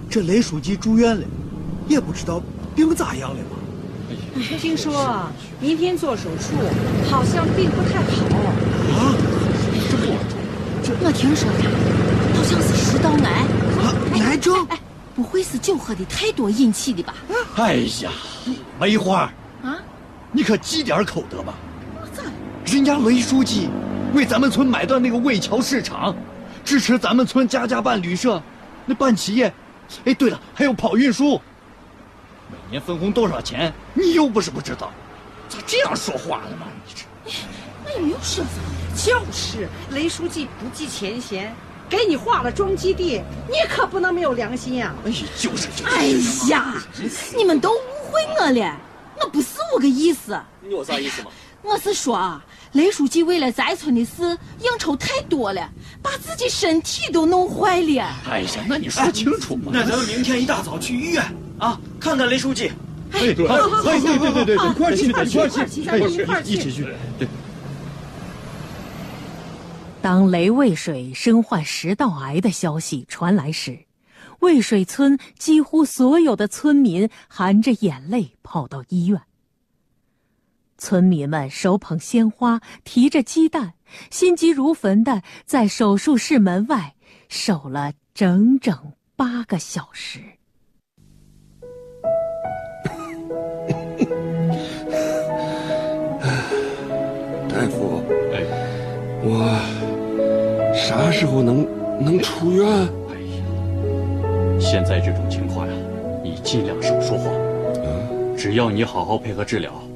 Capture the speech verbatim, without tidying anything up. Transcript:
这雷书记住院了，也不知道病咋样了嘛。 听说明天做手术，好像病不太好。 啊？这不， 这我听说呀，好像是食道癌。 啊，癌症？ 哎，不会是酒喝的太多引起的吧？ 哎呀，梅花啊， 你可积点口德吧。 咋了？ 人家雷书记为咱们村买断那个魏桥市场，支持咱们村家家办旅社，那办企业。哎，对了，还有跑运输，每年分红多少钱，你又不是不知道，咋这样说话了嘛？你这， 那也没有说啥。 就是雷书记不计前嫌，给你划了庄基地，你可不能没有良心呀！ 哎，就是就是。 哎呀，你们都误会我了，我不是我个意思。 你有啥意思吗？ 我是说啊，雷书记为了咱村的事应酬太多了，把自己身体都弄坏了。 哎呀，那你说清楚嘛。 那咱们明天一大早去医院啊，看看雷书记。 哎，对， 好好好， 对对对对对， 一块儿去，一块儿去， 哎一块儿去， 一起去。对。 当雷渭水身患食道癌的消息传来时，渭水村几乎所有的村民含着眼泪跑到医院。村民们手捧鲜花，提着鸡蛋，心急如焚地在手术室门外守了整整八个小时。 大夫，哎，我啥时候能能出院？ 哎呀，现在这种情况呀，你尽量少说话。嗯，只要你好好配合治疗。